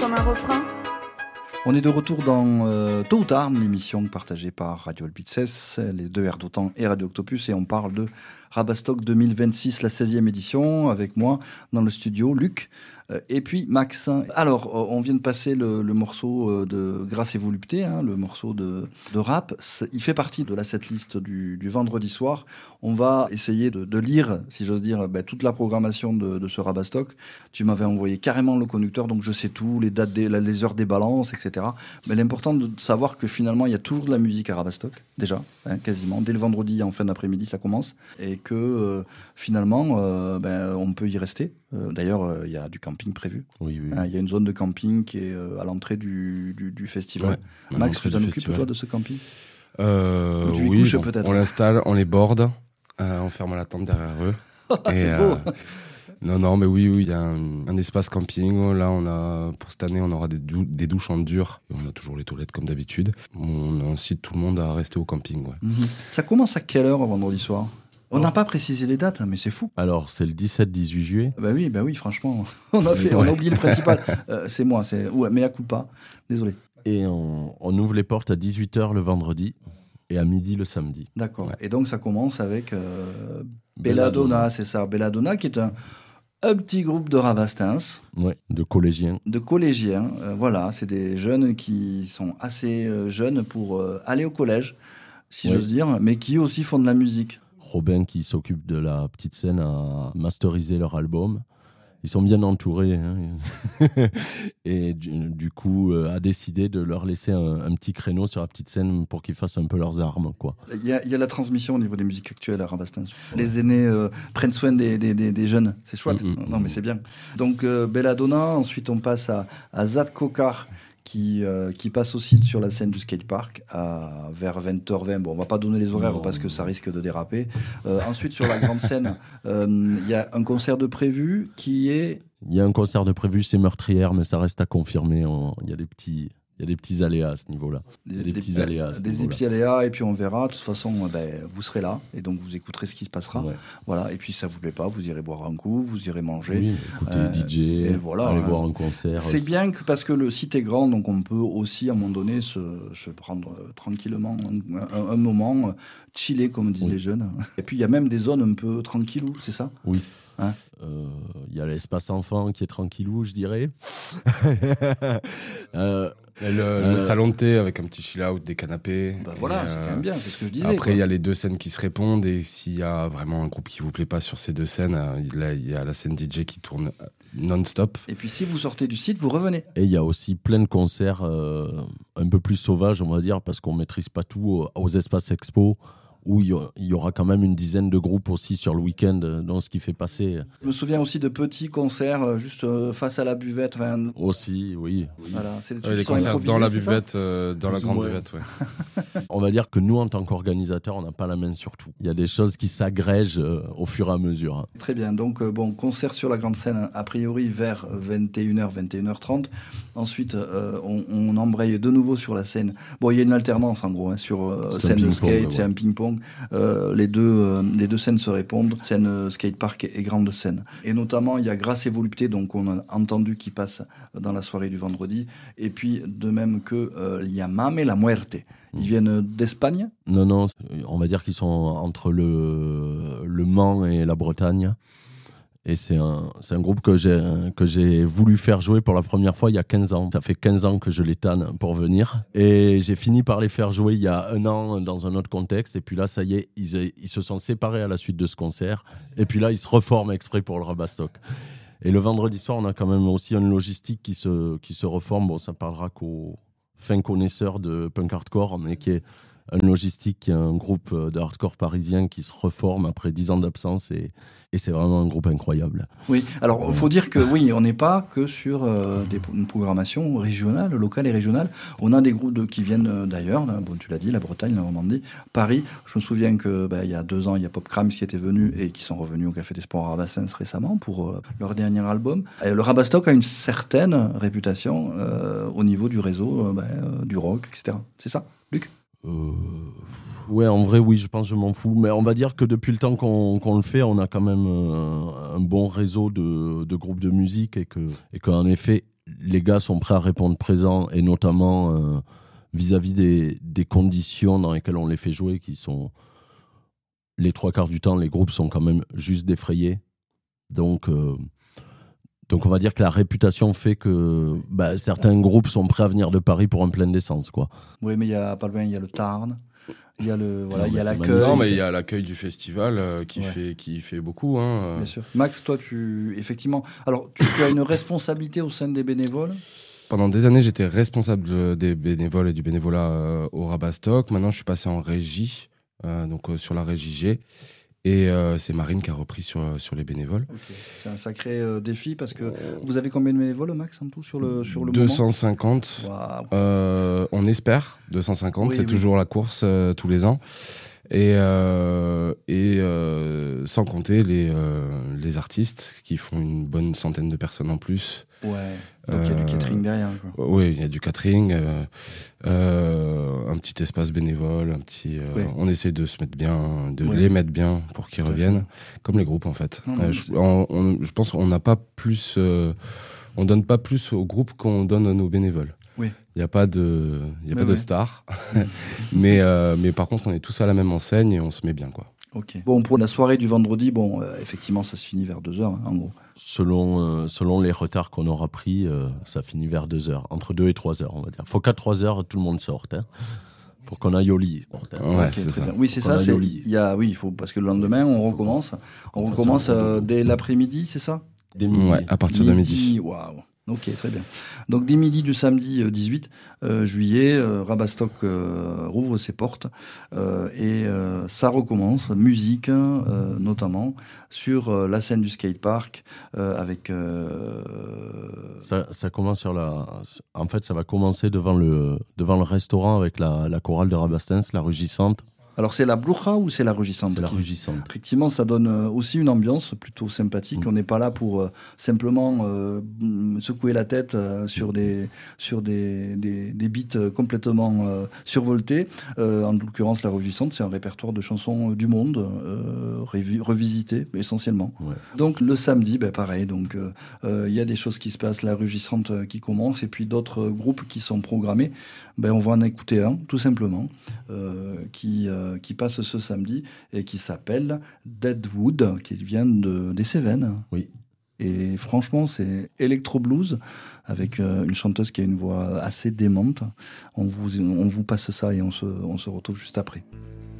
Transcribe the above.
comme un refrain. On est de retour dans Tôt ou Tard, l'émission partagée par Radio Albices, les deux airs d'Autan et Radio Octopus, et on parle de Rabastock 2026, la 16e édition, avec moi dans le studio, Luc, et puis Max. Alors, on vient de passer le morceau de Grâce et Volupté, le morceau de rap. Il fait partie de la setlist du vendredi soir. On va essayer de lire, si j'ose dire, toute la programmation de ce Rabastock. Tu m'avais envoyé carrément le conducteur, donc je sais tout, les dates, les heures des balances, etc. Mais l'important de savoir que finalement, il y a toujours de la musique à Rabastock, déjà, quasiment. Dès le vendredi, en fin d'après-midi, ça commence. Et que finalement, on peut y rester. D'ailleurs, il y a du camping prévu. Oui. Il y a une zone de camping qui est à l'entrée du festival. Ouais, Max, tu t'en occupes, toi, de ce camping? Oui, on l'installe, on les borde, on ferme la tente derrière eux. C'est beau. Non, mais oui, il y a un espace camping. Là, pour cette année, on aura des douches en dur. Et on a toujours les toilettes comme d'habitude. On incite tout le monde à rester au camping. Ouais. Ça commence à quelle heure vendredi soir? On n'a pas précisé les dates, mais c'est fou. Alors, c'est le 17-18 juillet. Bah oui, franchement, on a oublié le principal. C'est moi, mais à coup pas. Désolé. Et on ouvre les portes à 18h le vendredi et à midi le samedi. D'accord. Ouais. Et donc, ça commence avec Belladonna, c'est ça. Belladonna, qui est un petit groupe de Rabastins. Oui, de collégiens. Voilà, c'est des jeunes qui sont assez jeunes pour aller au collège, si j'ose dire, mais qui aussi font de la musique. Robin qui s'occupe de la petite scène a masterisé leur album. Ils sont bien entourés. Et du coup, a décidé de leur laisser un petit créneau sur la petite scène pour qu'ils fassent un peu leurs armes. Il y a la transmission au niveau des musiques actuelles à Rabastins. Les aînés prennent soin des jeunes. C'est chouette. Non, mais c'est bien. Donc, Belladonna. Ensuite, on passe à Zad Kokar, qui passe aussi sur la scène du skatepark vers 20h20. Bon, on va pas donner les horaires parce que ça risque de déraper. Ensuite, sur la grande scène, il y a un concert de prévu qui est... Il y a un concert de prévu, c'est Meurtrière, mais ça reste à confirmer. Il y a des petits aléas à ce niveau-là. Des petits aléas, et puis on verra. De toute façon, vous serez là, et donc vous écouterez ce qui se passera. Ouais. Voilà. Et puis si ça vous plaît pas, vous irez boire un coup, vous irez manger. Oui, écouter DJ, aller voir un concert. C'est bien parce que le site est grand, donc on peut aussi à un moment donné se prendre tranquillement un moment, chiller comme disent les jeunes. Et puis il y a même des zones un peu tranquillou, c'est ça? Oui. Y a l'espace enfant qui est tranquillou, je dirais. Le salon de thé avec un petit chill-out, des canapés. C'est quand même bien, c'est ce que je disais. Après, il y a les deux scènes qui se répondent, et s'il y a vraiment un groupe qui vous plaît pas sur ces deux scènes, il y a la scène DJ qui tourne non-stop. Et puis si vous sortez du site, vous revenez. Et il y a aussi plein de concerts un peu plus sauvages, on va dire, parce qu'on maîtrise pas tout aux espaces expo, où il y aura quand même une dizaine de groupes aussi sur le week-end, dans ce qui fait passer. Je me souviens aussi de petits concerts juste face à la buvette. Aussi, oui. Voilà, c'est des trucs qui sont concerts dans la buvette, dans la grande buvette. Ouais. On va dire que nous, en tant qu'organisateurs, on n'a pas la main sur tout. Il y a des choses qui s'agrègent au fur et à mesure. Très bien. Donc, concert sur la grande scène, a priori vers 21h, 21h30. Ensuite, on embraye de nouveau sur la scène. Bon, il y a une alternance, en gros, sur scène de skate, c'est un ping-pong. Les deux scènes se répondent, scène skatepark et grande scène. Et notamment, il y a Grâce et Volupté, donc on a entendu qui passe dans la soirée du vendredi. Et puis, de même que il y a Mame la Muerte. Ils viennent d'Espagne? Non, on va dire qu'ils sont entre le Mans et la Bretagne. Et c'est un groupe que j'ai voulu faire jouer pour la première fois il y a 15 ans. Ça fait 15 ans que je les tanne pour venir. Et j'ai fini par les faire jouer il y a un an dans un autre contexte. Et puis là, ça y est, ils se sont séparés à la suite de ce concert. Et puis là, ils se reforment exprès pour le Rabastock. Et le vendredi soir, on a quand même aussi une logistique qui se reforme. Bon, ça parlera qu'aux fins connaisseurs de punk hardcore, mais qui est une logistique, qui est un groupe de hardcore parisien qui se reforme après 10 ans d'absence, et c'est vraiment un groupe incroyable. Oui, alors il faut dire que on n'est pas que sur une programmation régionale, locale et régionale. On a des groupes qui viennent d'ailleurs, tu l'as dit, la Bretagne, la Normandie, Paris. Je me souviens que il y a 2 ans, il y a Pop Crams qui était venu et qui sont revenus au Café des Sports à Rabastins récemment pour leur dernier album. Et le Rabastock a une certaine réputation au niveau du réseau, du rock, etc. C'est ça, Luc? Ouais, en vrai, oui, je pense que je m'en fous. Mais on va dire que depuis le temps qu'on le fait, on a quand même un bon réseau de groupes de musique, et qu'en effet, les gars sont prêts à répondre présent, et notamment vis-à-vis des conditions dans lesquelles on les fait jouer, qui sont les 3/4 du temps, les groupes sont quand même juste défrayés. Donc on va dire que la réputation fait que certains groupes sont prêts à venir de Paris pour un plein d'essence, quoi. Oui, mais il y a pas loin, il y a le Tarn. Il y a il y a l'accueil du festival qui fait beaucoup. Bien sûr. Max, toi, effectivement, alors tu as une responsabilité au sein des bénévoles. Pendant des années, j'étais responsable des bénévoles et du bénévolat au Rabastock. Maintenant, je suis passé en régie, sur la régie G. Et c'est Marine qui a repris sur les bénévoles. Okay. C'est un sacré défi parce que vous avez combien de bénévoles, Max, en tout sur le 250. Wow. On espère 250. C'est toujours la course tous les ans. Et sans compter les artistes qui font une bonne centaine de personnes en plus. Ouais. Donc il y a du catering derrière, quoi. Oui, il y a du catering, un petit espace bénévole, on essaie de se mettre bien, les mettre bien pour qu'ils reviennent, comme les groupes en fait. Je pense qu'on n'a pas plus, on donne pas plus aux groupes qu'on donne à nos bénévoles. Oui. Il n'y a pas de stars, mais par contre on est tous à la même enseigne et on se met bien, quoi. Ok. Bon, pour la soirée du vendredi, effectivement, ça se finit vers 2h, en gros. Selon les retards qu'on aura pris, ça finit vers 2h, entre 2 et 3h, on va dire. Faut qu'à 3h, tout le monde sorte, pour qu'on aille au lit. Ouais, c'est ça. Oui, c'est ça. Il faut, parce que le lendemain, on recommence. On recommence dès l'après-midi, c'est ça ? Dès midi. Ouais, à partir de midi. Waouh. Ok, très bien. Donc, dès midi du samedi 18 juillet, Rabastock rouvre ses portes et ça recommence, musique notamment, sur la scène du skatepark avec... Ça commence En fait, ça va commencer devant le restaurant avec la chorale de Rabastens, la Rugissante. Alors, c'est la Bruja ou c'est la Rugissante ? C'est la Rugissante. Effectivement, ça donne aussi une ambiance plutôt sympathique. On n'est pas là pour simplement secouer la tête sur des beats complètement survoltés. En l'occurrence, la Rugissante, c'est un répertoire de chansons du monde, revisitées essentiellement. Ouais. Donc, le samedi, pareil. Donc, y a des choses qui se passent, la Rugissante qui commence, et puis d'autres groupes qui sont programmés. On va en écouter un, tout simplement, qui passe ce samedi et qui s'appelle Deadwood, qui vient des Cévennes. Oui. Et franchement, c'est électro-blues avec une chanteuse qui a une voix assez démente. On vous passe ça et on se retrouve juste après.